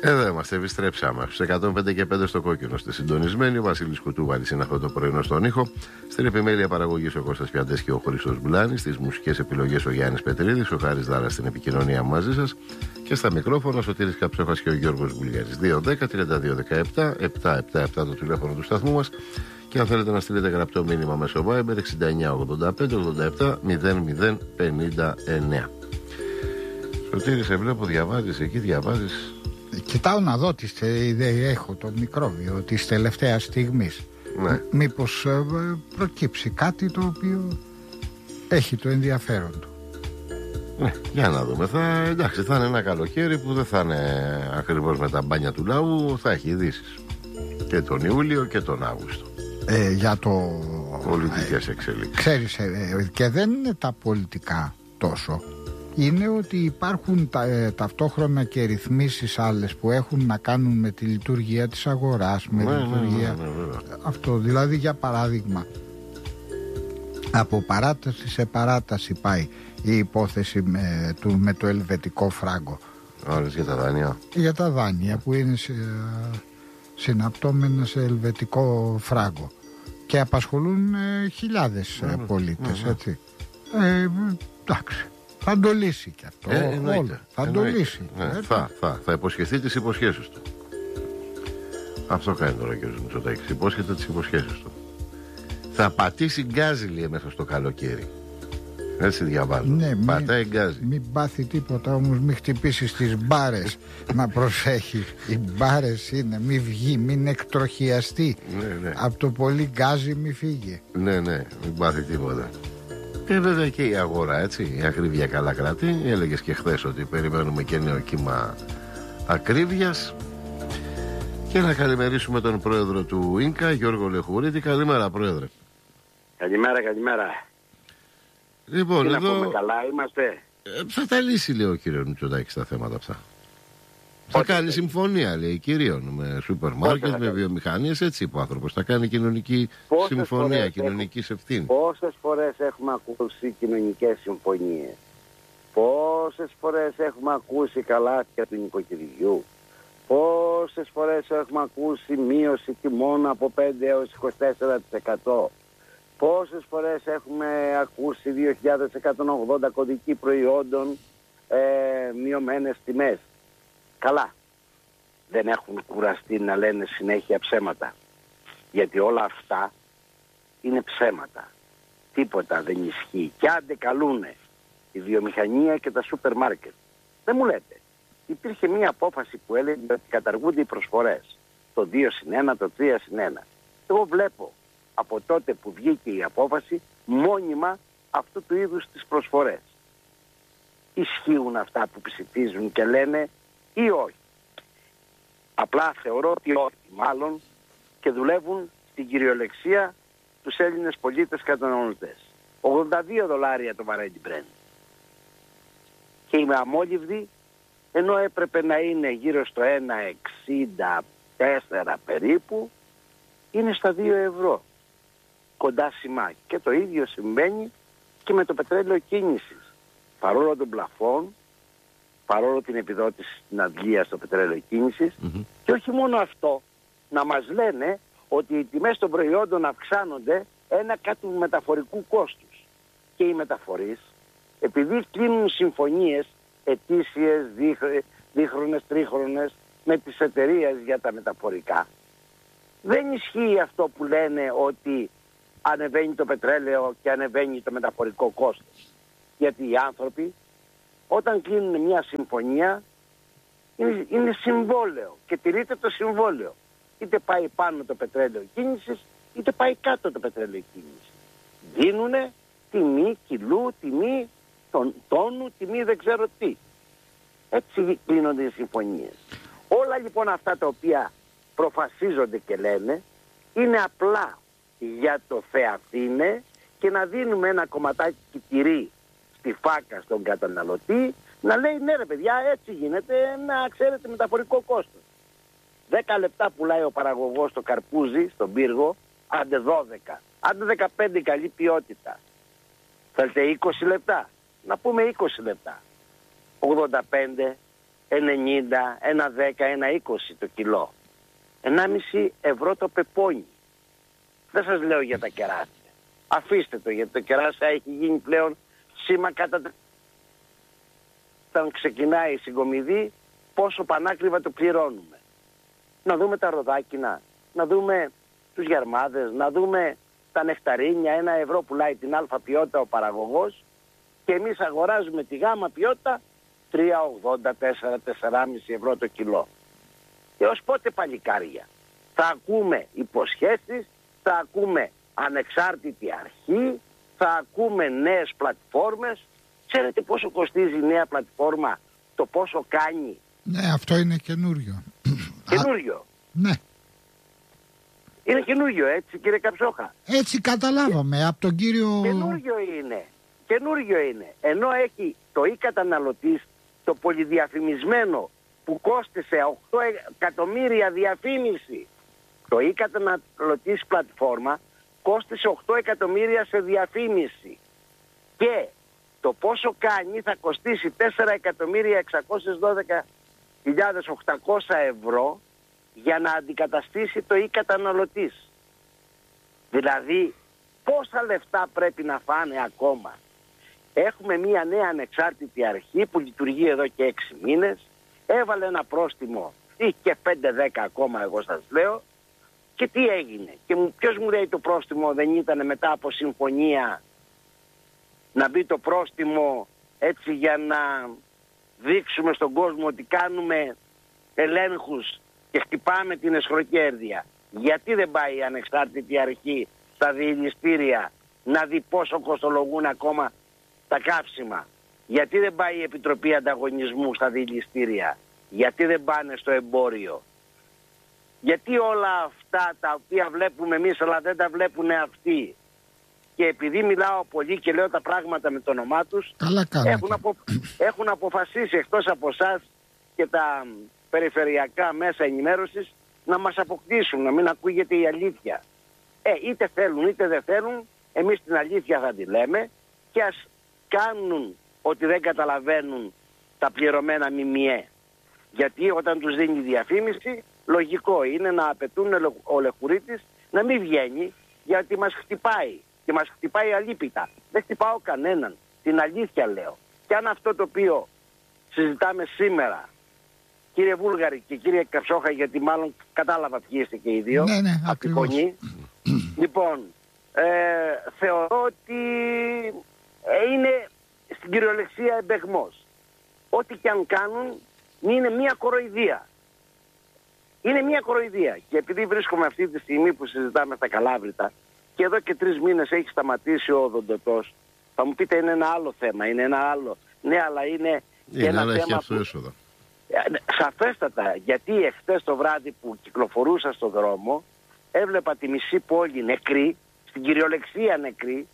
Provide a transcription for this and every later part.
Εδώ είμαστε, επιστρέψαμε. Στους 105 και 5 στο κόκκινο. Στη συντονισμένη, ο Βασίλης Κουτούβαλης είναι αυτό το πρωινό στον ήχο. Στην επιμέλεια παραγωγής ο Κώστας Πιαντές και ο Χρήστος Μπουλάνης. Στις μουσικές επιλογές ο Γιάννης Πετρίδης, ο Χάρης Δάρας στην επικοινωνία μαζί σας. Και στα μικρόφωνα ο Σωτήρης Καψόχας και ο Γιώργος Βουλιάρης. 210-3217 777 το τηλέφωνο του σταθμού μας. Και αν θέλετε να στείλετε γραπτό μήνυμα μέσω Viber 6985-87-0059. Σωτήρη, σε βλέπω, διαβάζεις εκεί, διαβάζεις. Κοιτάω να δω έχω το μικρόβιο της τελευταίας στιγμής. Ναι. Μήπως προκύψει κάτι το οποίο έχει το ενδιαφέρον του. Ναι, για να δούμε. Εντάξει, θα είναι ένα καλοκαίρι που δεν θα είναι ακριβώς με τα μπάνια του λαού. Θα έχει ειδήσεις και τον Ιούλιο και τον Αύγουστο. Για το πολιτικές εξελίξεις. Ξέρεις, και δεν είναι τα πολιτικά τόσο. Είναι ότι υπάρχουν ταυτόχρονα και ρυθμίσεις άλλες που έχουν να κάνουν με τη λειτουργία της αγοράς, με λειτουργία. Αυτό, δηλαδή, για παράδειγμα, από παράταση σε παράταση πάει η υπόθεση με το ελβετικό φράγκο. Όλες για τα δάνεια. Για τα δάνεια που είναι συναπτώμενα σε ελβετικό φράγκο και απασχολούν χιλιάδες πολίτες, έτσι. Εντάξει. Θα το λύσει και αυτό. Θα το λύσει. Θα υποσχεθεί τις υποσχέσεις του. Αυτό κάνει τώρα ο κ. Μητσοτάκης. Υπόσχεται τις υποσχέσεις του. Θα πατήσει γκάζι, λέει, μέσα στο καλοκαίρι. Έτσι διαβάζω. Ναι, πατάει γκάζι. Μην πάθει τίποτα όμως, μην χτυπήσει στις μπάρες. Να προσέχει. Οι μπάρες είναι, μην βγει, μην εκτροχιαστεί. Ναι. Από το πολύ γκάζι μην φύγει. Ναι, μην πάθει τίποτα. Και βέβαια και η αγορά, έτσι, η ακρίβεια καλά κρατεί. Έλεγες και χθες ότι περιμένουμε και νέο κύμα ακρίβειας. Και να καλημερίσουμε τον πρόεδρο του ΙΝΚΑ, Γιώργο Λεχουρίτη. Καλημέρα, πρόεδρε. Καλημέρα. Λοιπόν, τι εδώ... να πούμε, καλά είμαστε. Θα τα λύσει, λέει ο κύριος Μητσοτάκης, τα θέματα αυτά. Θα κάνει συμφωνία, λέει, κυρίων με σούπερ μάρκετ, με βιομηχανίες, έτσι είπε ο άνθρωπος. Θα κάνει κοινωνική συμφωνία, κοινωνικής ευθύνης. Πόσες φορές έχουμε ακούσει κοινωνικές συμφωνίες? Πόσες φορές έχουμε ακούσει καλάθια του νοικοκυριού? Πόσες φορές έχουμε ακούσει μείωση τιμών από 5 έως 24%? Πόσες φορές έχουμε ακούσει 2.180 κωδικοί προϊόντων μειωμένες τιμές? Καλά, δεν έχουν κουραστεί να λένε συνέχεια ψέματα. Γιατί όλα αυτά είναι ψέματα. Τίποτα δεν ισχύει. Και άντε καλούνε η βιομηχανία και τα σούπερ μάρκετ. Δεν μου λέτε. Υπήρχε μία απόφαση που έλεγε ότι καταργούνται οι προσφορές. Το 2+1, το 3+1. Εγώ βλέπω από τότε που βγήκε η απόφαση μόνιμα αυτού του είδους τις προσφορές. Ισχύουν αυτά που ψηφίζουν και λένε ή όχι? Απλά θεωρώ ότι όχι, μάλλον, και δουλεύουν στην κυριολεξία τους Έλληνες πολίτες καταναλωτές. $82 το βαρέλι Brent. Και είμαι αμόλυβδη, ενώ έπρεπε να είναι γύρω στο 1,64 περίπου, είναι στα 2 ευρώ. Κοντά σημά. Και το ίδιο συμβαίνει και με το πετρέλαιο κίνησης. Παρόλο τον πλαφόν, παρόλο την επιδότηση στην αντλία στο πετρέλαιο κίνησης, και όχι μόνο αυτό, να μας λένε ότι οι τιμές των προϊόντων αυξάνονται ένα κάτι του μεταφορικού κόστους. Και οι μεταφορείς, επειδή κλείνουν συμφωνίες ετήσιες, δίχρονες, τρίχρονες με τις εταιρείες για τα μεταφορικά, δεν ισχύει αυτό που λένε ότι ανεβαίνει το πετρέλαιο και ανεβαίνει το μεταφορικό κόστος. Γιατί οι άνθρωποι όταν κλείνουν μια συμφωνία είναι συμβόλαιο και τηρείται το συμβόλαιο. Είτε πάει πάνω το πετρέλαιο κίνησης, είτε πάει κάτω το πετρέλαιο κίνησης. Δίνουνε τιμή κιλού, τιμή τόνου, τιμή δεν ξέρω τι. Έτσι κλείνονται οι συμφωνίες. Όλα λοιπόν αυτά τα οποία προφασίζονται και λένε είναι απλά για το Θεαθήνε και να δίνουμε ένα κομματάκι τυρί στη φάκα στον καταναλωτή, να λέει ναι ρε παιδιά, έτσι γίνεται, να ξέρετε μεταφορικό κόστος. 10 λεπτά πουλάει ο παραγωγός στο καρπούζι, στον πύργο, άντε 12, άντε 15 καλή ποιότητα. Θέλετε 20 λεπτά, να πούμε 20 λεπτά. 85, 1,90, 1,10, 1,20 το κιλό. 1,5 ευρώ το πεπόνι. Δεν σας λέω για τα κεράσια. Αφήστε το, γιατί το κεράσια έχει γίνει πλέον σήμα κατά... Όταν ξεκινάει η συγκομιδή, πόσο πανάκριβα το πληρώνουμε. Να δούμε τα ροδάκινα, να δούμε τους γερμάδες, να δούμε τα νεκταρίνια. 1 ευρώ πουλάει την α ποιότητα ο παραγωγός και εμείς αγοράζουμε τη γάμα ποιότητα 3,80, 4,5 ευρώ το κιλό. Και ως πότε, παλικάρια? Θα ακούμε υποσχέσεις, θα ακούμε ανεξάρτητη αρχή, θα ακούμε νέες πλατφόρμες. Ξέρετε πόσο κοστίζει η νέα πλατφόρμα, το πόσο κάνει? Ναι, αυτό είναι καινούριο. Καινούριο. Ναι. Είναι καινούριο, έτσι, κύριε Καψόχα? Έτσι καταλάβαμε από τον κύριο... Καινούριο είναι. Καινούριο είναι. Ενώ έχει το e-καταναλωτής, το πολυδιαφημισμένο, που κόστισε 8 εκατομμύρια διαφήμιση. Το e-καταναλωτής πλατφόρμα κόστισε 8 εκατομμύρια σε διαφήμιση. Και το πόσο κάνει θα κοστίσει 4.612.800 ευρώ για να αντικαταστήσει το e-καταναλωτής. Δηλαδή πόσα λεφτά πρέπει να φάνε ακόμα? Έχουμε μια νέα ανεξάρτητη αρχή που λειτουργεί εδώ και 6 μήνες. Έβαλε ένα πρόστιμο ή και 5-10 ακόμα, εγώ σας λέω. Και τι έγινε? Και ποιος μου λέει το πρόστιμο δεν ήταν μετά από συμφωνία να μπει το πρόστιμο έτσι για να δείξουμε στον κόσμο ότι κάνουμε ελέγχους και χτυπάμε την εσχροκέρδεια? Γιατί δεν πάει η ανεξάρτητη αρχή στα διελιστήρια να δει πόσο κοστολογούν ακόμα τα καύσιμα? Γιατί δεν πάει η Επιτροπή Ανταγωνισμού στα διελιστήρια? Γιατί δεν πάνε στο εμπόριο? Γιατί όλα αυτά τα οποία βλέπουμε εμείς αλλά δεν τα βλέπουν αυτοί? Και επειδή μιλάω πολύ και λέω τα πράγματα με το όνομά τους, έχουν αποφασίσει εκτός από εσάς και τα περιφερειακά μέσα ενημέρωσης να μας αποκτήσουν, να μην ακούγεται η αλήθεια. Είτε θέλουν είτε δεν θέλουν, εμείς την αλήθεια θα τη λέμε και ας κάνουν ότι δεν καταλαβαίνουν τα πληρωμένα ΜΜΕ. Γιατί όταν τους δίνει διαφήμιση, λογικό είναι να απαιτούν ο Λεχουρίτης να μην βγαίνει, γιατί μας χτυπάει. Και μας χτυπάει αλίπητα. Δεν χτυπάω κανέναν. Την αλήθεια λέω. Και αν αυτό το οποίο συζητάμε σήμερα, κύριε Βούλγαρη και κύριε Καψόχα, γιατί μάλλον κατάλαβα ποιοι είστε και οι δύο, ναι, από τη φωνή. Λοιπόν, θεωρώ ότι είναι στην κυριολεξία εμπεγμός. Ό,τι και αν κάνουν είναι μια κοροϊδία. Είναι μια κοροϊδία. Και επειδή βρίσκομαι αυτή τη στιγμή που συζητάμε στα Καλάβρητα και εδώ και 3 μήνες έχει σταματήσει ο οδοντοτός, θα μου πείτε είναι ένα άλλο θέμα, είναι ένα άλλο. Ναι, αλλά είναι ένα θέμα που... Σαφέστατα, γιατί εχθές το βράδυ που κυκλοφορούσα στον δρόμο έβλεπα τη μισή πόλη νεκρή, στην κυριολεξία νεκρή,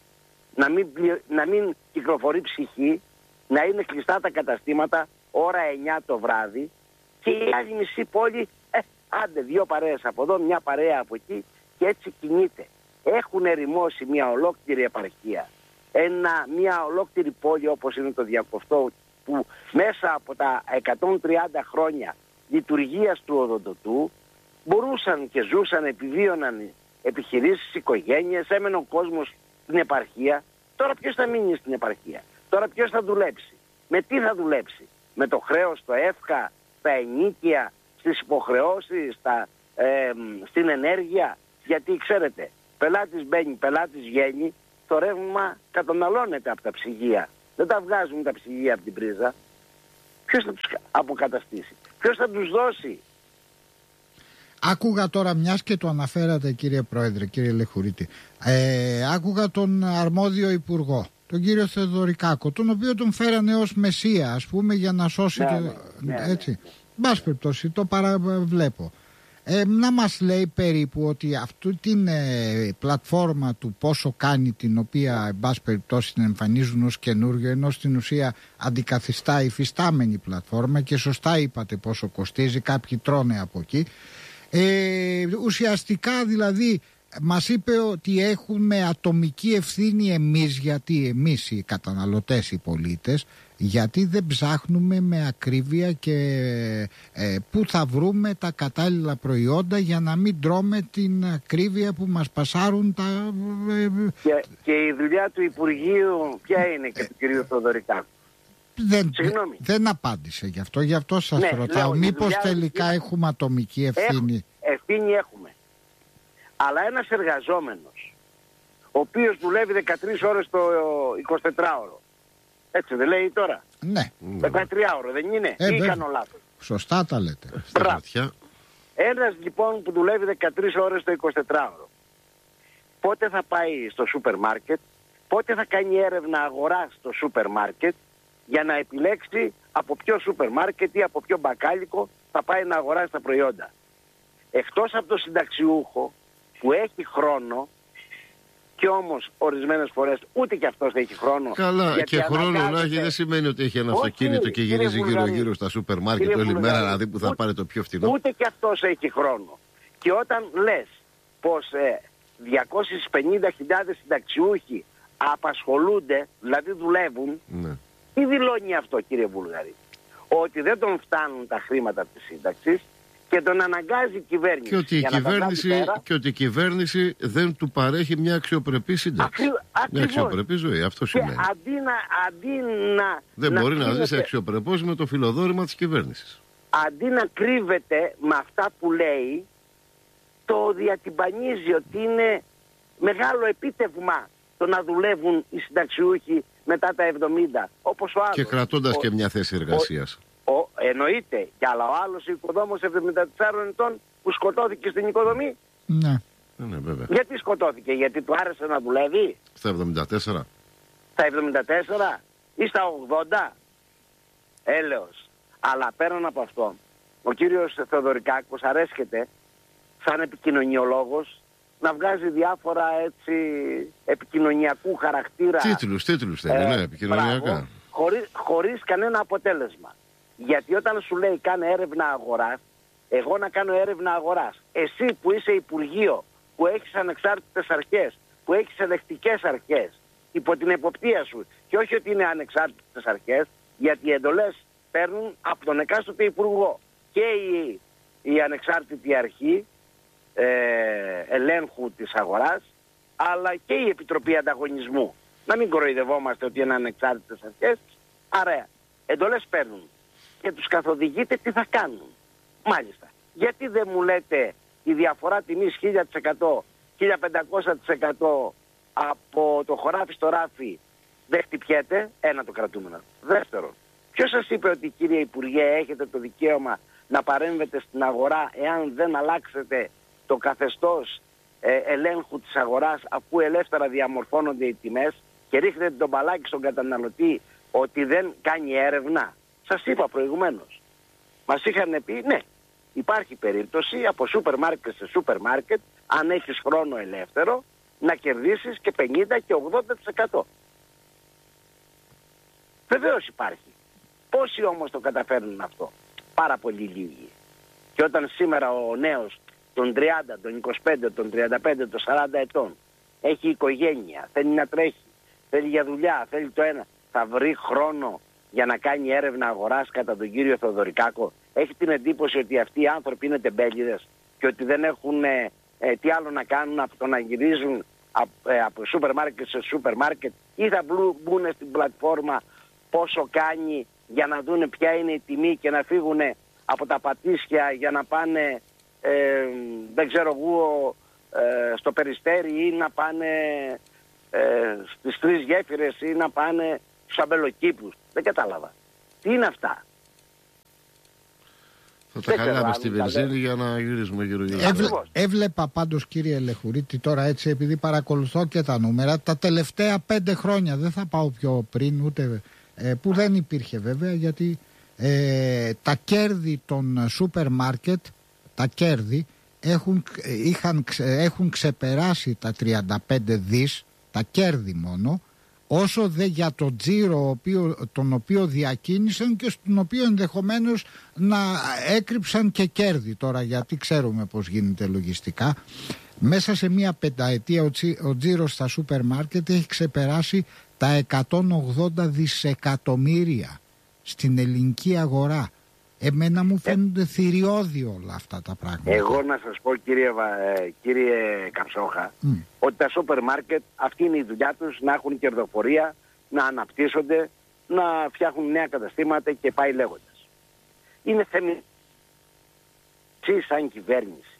να μην κυκλοφορεί ψυχή, να είναι κλειστά τα καταστήματα ώρα 9 το βράδυ και η άλλη μισή πόλη, άντε 2 παρέες από εδώ, μια παρέα από εκεί και έτσι κινείται. Έχουν ερημώσει μια ολόκληρη επαρχία, μια ολόκληρη πόλη όπως είναι το Διακοφτό, που μέσα από τα 130 χρόνια λειτουργίας του οδοντοτού μπορούσαν και ζούσαν, επιβίωναν επιχειρήσεις, οικογένειες, έμενε ο κόσμος στην επαρχία. Τώρα ποιος θα μείνει στην επαρχία? Τώρα ποιος θα δουλέψει? Με τι θα δουλέψει? Με το χρέος, το εύκα, τα ενίκια, στις υποχρεώσεις, στην ενέργεια? Γιατί ξέρετε, πελάτης μπαίνει, πελάτης βγαίνει, το ρεύμα καταναλώνεται από τα ψυγεία. Δεν τα βγάζουν τα ψυγεία από την πρίζα. Ποιος θα τους αποκαταστήσει? Ποιος θα τους δώσει? Άκουγα τώρα, μιας και το αναφέρατε κύριε Πρόεδρε, κύριε Λεχουρίτη, άκουγα τον αρμόδιο υπουργό, τον κύριο Θεοδωρικάκο, τον οποίο τον φέρανε ως μεσία, ας πούμε, για να σώσει έτσι. Μπας περιπτώσει, το παραβλέπω. Να μας λέει περίπου ότι αυτή την πλατφόρμα του πόσο κάνει, την οποία εν πάση περιπτώσει την εμφανίζουν ως καινούριο, ενώ στην ουσία αντικαθιστά υφιστάμενη πλατφόρμα, και σωστά είπατε πόσο κοστίζει, κάποιοι τρώνε από εκεί. Ουσιαστικά δηλαδή μας είπε ότι έχουμε ατομική ευθύνη εμείς, γιατί εμείς οι καταναλωτές, οι πολίτες, γιατί δεν ψάχνουμε με ακρίβεια και πού θα βρούμε τα κατάλληλα προϊόντα για να μην τρώμε την ακρίβεια που μας πασάρουν τα... Και η δουλειά του Υπουργείου ποια είναι και του κυρίου Θοδωρικάκου? Δεν απάντησε γι' αυτό σας ρωτάω. Μήπως τελικά έχουμε ατομική ευθύνη? Ευθύνη έχουμε. Αλλά ένας εργαζόμενος, ο οποίος δουλεύει 13 ώρες το 24ωρο, έτσι δεν λέει τώρα? Ναι. 13ωρο δεν είναι? Ή κάνω λάθος? Σωστά τα λέτε. Ένας λοιπόν που δουλεύει 13 ώρες το 24ωρο, πότε θα πάει στο σούπερ μάρκετ, πότε θα κάνει έρευνα αγοράς στο σούπερ μάρκετ, για να επιλέξει από ποιο σούπερ μάρκετ ή από ποιο μπακάλικο θα πάει να αγοράσει τα προϊόντα? Εκτός από το συνταξιούχο που έχει χρόνο, και όμως ορισμένες φορές ούτε και αυτός έχει χρόνο. Καλά, και χρόνο να έχει δεν σημαίνει ότι έχει ένα αυτοκίνητο και γυρίζει γύρω-γύρω στα σούπερ μάρκετ όλη μέρα να δει που θα πάρει το πιο φθηνό. Ούτε και αυτός έχει χρόνο. Και όταν λες πως 250.000 συνταξιούχοι απασχολούνται, δηλαδή δουλεύουν, ναι. Τι δηλώνει αυτό, κύριε Βούλγαρη? Ότι δεν τον φτάνουν τα χρήματα της σύνταξης και τον αναγκάζει η κυβέρνηση. Και ότι η κυβέρνηση δεν του παρέχει μια αξιοπρεπή σύνταξη. Μια αξιοπρεπή ζωή. Αυτό σημαίνει. Αντί να δεν μπορεί να ζήσει αξιοπρεπώς με το φιλοδόρημα της κυβέρνησης. Αντί να κρύβεται με αυτά που λέει, το διατυμπανίζει ότι είναι μεγάλο επίτευγμα το να δουλεύουν οι συνταξιούχοι μετά τα 70, όπως ο άλλος. Και κρατώντας και μια θέση εργασίας. Εννοείται. Και αλλά ο άλλος οικοδόμος 74 ετών που σκοτώθηκε στην οικοδομή. Ναι. Ναι, βέβαια. Γιατί σκοτώθηκε? Γιατί του άρεσε να δουλεύει? Στα 74. Στα 74 ή στα 80? Έλεος. Αλλά πέραν από αυτό, ο κύριος Θεοδωρικάκος αρέσκεται σαν επικοινωνιολόγος να βγάζει διάφορα έτσι επικοινωνιακού χαρακτήρα. Τίτλους θέλει, ναι, επικοινωνιακά. Χωρίς κανένα αποτέλεσμα. Γιατί όταν σου λέει κάνε έρευνα αγοράς, εγώ να κάνω έρευνα αγοράς, εσύ που είσαι Υπουργείο, που έχεις ανεξάρτητες αρχές, που έχεις ελεκτικές αρχές υπό την εποπτεία σου, και όχι ότι είναι ανεξάρτητες αρχές, γιατί οι εντολές παίρνουν από τον εκάστοτε Υπουργό και η ανεξάρτητη αρχή ελέγχου της αγοράς, αλλά και η Επιτροπή Ανταγωνισμού. Να μην κοροϊδευόμαστε ότι είναι ανεξάρτητες αρχές. Άρα εντολές παίρνουν και τους καθοδηγείτε τι θα κάνουν. Μάλιστα. Γιατί δεν μου λέτε η διαφορά τιμής 1000%, 1500% από το χωράφι στο ράφι δεν χτυπιέται? Ένα το κρατούμενο. Δεύτερον, ποιος σας είπε ότι, κύριε Υπουργέ, έχετε το δικαίωμα να παρέμβετε στην αγορά εάν δεν αλλάξετε το καθεστώς ελέγχου της αγοράς, αφού ελεύθερα διαμορφώνονται οι τιμές, και ρίχνετε τον μπαλάκι στον καταναλωτή ότι δεν κάνει έρευνα? Σας είπα προηγουμένως. Μας είχαν πει, ναι, υπάρχει περίπτωση από σούπερ μάρκετ σε σούπερ μάρκετ, αν έχεις χρόνο ελεύθερο, να κερδίσεις και 50% και 80%. Βεβαίως υπάρχει. Πόσοι όμως το καταφέρνουν αυτό? Πάρα πολύ λίγοι. Και όταν σήμερα ο νέος των 30, των 25, των 35, των 40 ετών έχει οικογένεια, θέλει να τρέχει, θέλει για δουλειά, θέλει το ένα, θα βρει χρόνο για να κάνει έρευνα αγοράς κατά τον κύριο Θεοδωρικάκο? Έχει την εντύπωση ότι αυτοί οι άνθρωποι είναι τεμπέληδες και ότι δεν έχουν τι άλλο να κάνουν από το να γυρίζουν από σούπερ μάρκετ σε σούπερ μάρκετ, ή θα μπουν στην πλατφόρμα πόσο κάνει για να δούνε ποια είναι η τιμή και να φύγουν από τα πατήσια για να πάνε δεν ξέρω εγώ στο Περιστέρι, ή να πάνε στις Τρεις Γέφυρες, ή να πάνε στους αμπελοκήπους. Δεν κατάλαβα. Τι είναι αυτά? Θα τα χαλάμε στη βενζίνη για να γυρίσουμε γύρω-γύρω. Έβλεπα πάντως, κύριε Ελεχουρίτη, τώρα έτσι, επειδή παρακολουθώ και τα νούμερα, τα τελευταία 5 χρόνια, δεν θα πάω πιο πριν ούτε, που δεν υπήρχε βέβαια, γιατί τα κέρδη των σούπερ μάρκετ, τα κέρδη έχουν ξεπεράσει τα 35 δις, τα κέρδη μόνο, όσο δε για το τζίρο τον οποίο διακίνησαν και στον οποίο ενδεχομένως να έκρυψαν και κέρδη τώρα, γιατί ξέρουμε πώς γίνεται λογιστικά. Μέσα σε μία πενταετία ο τζίρος στα σούπερ μάρκετ έχει ξεπεράσει τα 180 δισεκατομμύρια στην ελληνική αγορά. Εμένα μου φαίνονται θηριώδη όλα αυτά τα πράγματα. Εγώ να σας πω κύριε Καψόχα, ότι τα σούπερ μάρκετ αυτή είναι η δουλειά τους, να έχουν κερδοφορία, να αναπτύσσονται, να φτιάχνουν νέα καταστήματα και πάει λέγοντας. Είναι θέμα. Εσύ σαν κυβέρνηση,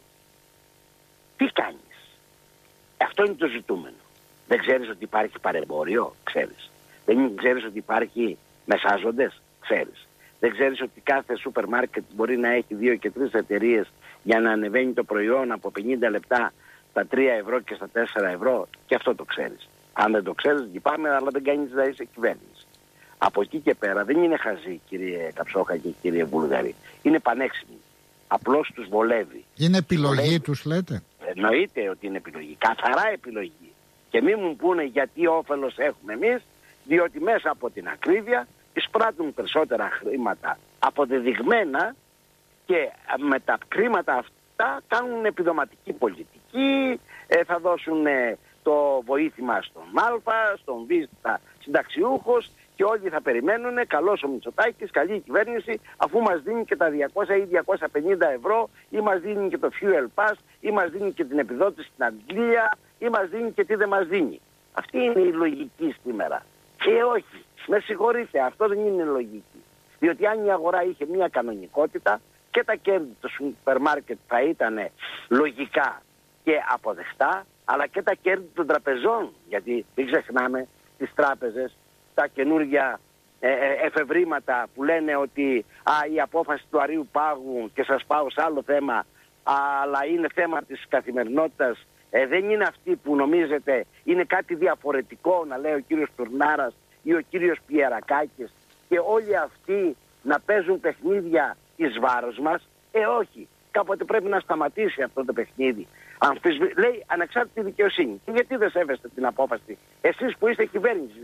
τι κάνεις? Αυτό είναι το ζητούμενο. Δεν ξέρεις ότι υπάρχει παρεμπόριο? Ξέρεις. Δεν ξέρεις ότι υπάρχει μεσάζοντες? Ξέρεις. Δεν ξέρεις ότι κάθε σούπερ μάρκετ μπορεί να έχει 2 και 3 εταιρείες για να ανεβαίνει το προϊόν από 50 λεπτά στα 3 ευρώ και στα 4 ευρώ? Και αυτό το ξέρεις. Αν δεν το ξέρεις, λυπάμαι, αλλά δεν κάνεις να είσαι κυβέρνηση. Από εκεί και πέρα δεν είναι χαζοί, κύριε Καψόχα και κύριε Βούλγαρη. Είναι πανέξυπνοι. Απλώς τους βολεύει. Είναι επιλογή τους, λέτε? Εννοείται ότι είναι επιλογή. Καθαρά επιλογή. Και μην μου πούνε γιατί όφελος έχουμε εμείς, διότι μέσα από την ακρίβεια εισπράττουν περισσότερα χρήματα αποδεδειγμένα και με τα χρήματα αυτά κάνουν επιδοματική πολιτική, θα δώσουν το βοήθημα στον Α, στον Β συνταξιούχος και όλοι θα περιμένουν καλός ο Μητσοτάκης, καλή η κυβέρνηση, αφού μας δίνει και τα 200 ή 250 ευρώ ή μας δίνει και το fuel pass ή μας δίνει και την επιδότηση στην Αγγλία ή μας δίνει και τι δεν μας δίνει. Αυτή είναι η λογική σήμερα. Και όχι, με συγχωρείτε, αυτό δεν είναι λογική. Διότι αν η αγορά είχε μια κανονικότητα και τα κέρδη του σούπερ μάρκετ θα ήταν λογικά και αποδεκτά, αλλά και τα κέρδη των τραπεζών, γιατί μην ξεχνάμε τις τράπεζες, τα καινούργια εφευρήματα που λένε ότι η απόφαση του Αρείου Πάγου, και σας πάω σε άλλο θέμα, αλλά είναι θέμα της καθημερινότητας, δεν είναι αυτή που νομίζετε, είναι κάτι διαφορετικό, να λέει ο κύριος Τουρνάρας ή ο κύριος Πιερακάκης, και όλοι αυτοί να παίζουν παιχνίδια εις βάρος μας? Όχι, κάποτε πρέπει να σταματήσει αυτό το παιχνίδι. Λέει ανεξάρτητη δικαιοσύνη. Και γιατί δεν σέβεστε την απόφαση εσείς που είστε κυβέρνηση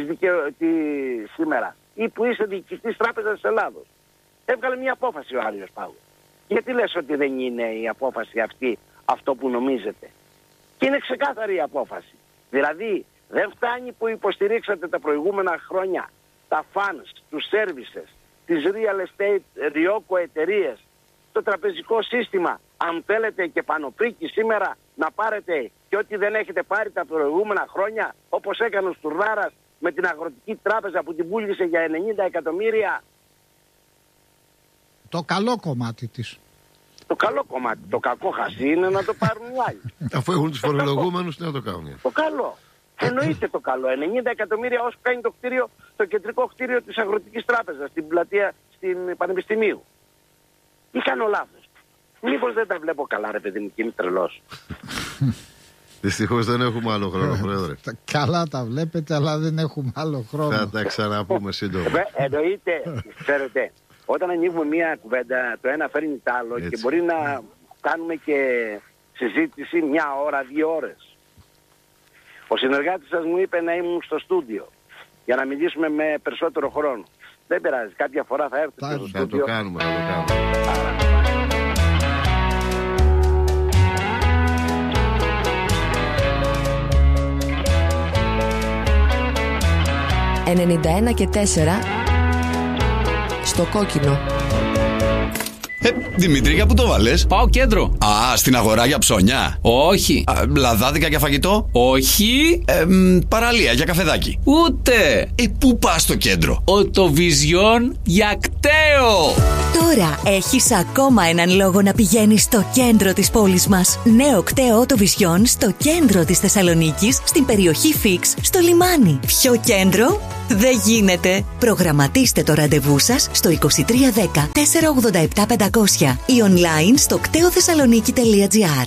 σήμερα ή που είστε διοικητής Τράπεζας της Ελλάδος? Έβγαλε μια απόφαση ο Άριος Πάγου. Γιατί λες ότι δεν είναι η απόφαση αυτή αυτό που νομίζετε? Και είναι ξεκάθαρη η απόφαση. Δηλαδή δεν φτάνει που υποστηρίξατε τα προηγούμενα χρόνια τα funds, τους services, τις real estate ριόκο εταιρείες, το τραπεζικό σύστημα. Αν θέλετε και πανοπρίκη σήμερα να πάρετε και ό,τι δεν έχετε πάρει τα προηγούμενα χρόνια, όπως έκανε ο Στουρνάρας με την Αγροτική Τράπεζα που την πούλησε για 90 εκατομμύρια. Το καλό κομμάτι της. Το καλό κομμάτι. Το κακό χασί είναι να το πάρουν οι άλλοι. Αφού έχουν τους φορολογούμενους, τι να το κάνουν? Το καλό. Εννοείται το καλό. 90 εκατομμύρια όσο κάνει το κτίριο, το κεντρικό κτίριο της Αγροτικής Τράπεζας, στην πλατεία, στην Πανεπιστημίου. Ή κάνω λάθος? Μήπως δεν τα βλέπω καλά, ρε παιδί μου, και είμαι τρελός? Δυστυχώς δεν έχουμε άλλο χρόνο, Πρόεδρε. Καλά τα βλέπετε, αλλά δεν έχουμε άλλο χρόνο. Θα τα ξαναπούμε σύντομα. Εννοείται, ξέρετε, όταν ανοίγουμε μία κουβέντα, το ένα φέρνει το άλλο. Έτσι. Και μπορεί να κάνουμε και συζήτηση 1 ώρα, 2 ώρες. Ο συνεργάτης σας μου είπε να ήμουν στο στούντιο για να μιλήσουμε με περισσότερο χρόνο. Δεν πειράζει, κάποια φορά θα έρθετε στο στούντιο. Θα το κάνουμε, θα το κάνουμε. 91 και 4 στο κόκκινο. Δημήτρη, για πού το βάλες? Πάω κέντρο. Στην αγορά για ψώνια? Όχι. Λαδάδικα για φαγητό? Όχι. Παραλία για καφεδάκι? Ούτε. Πού πας στο κέντρο? Οτοβιζιόν για κταίο. Τώρα έχεις ακόμα έναν λόγο να πηγαίνεις στο κέντρο της πόλης μας. Νέο κταίο Οτοβιζιόν στο κέντρο της Θεσσαλονίκης, στην περιοχή Φίξ, στο λιμάνι. Ποιο κέντρο? Δεν γίνεται. Προγραμματίστε το ραντεβού σας στο 2310 487 500 ή online στο κτεοθεσσαλονίκη.gr.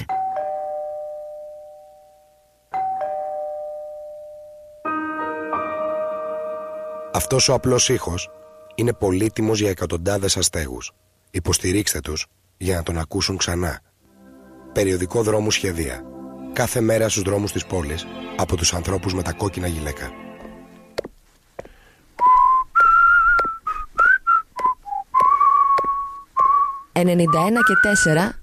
Αυτός ο απλός ήχος είναι πολύτιμος για εκατοντάδες αστέγους. Υποστηρίξτε τους για να τον ακούσουν ξανά. Περιοδικό Δρόμου Σχεδία. Κάθε μέρα στους δρόμους της πόλης από τους ανθρώπους με τα κόκκινα γυλαίκα. 91 και 4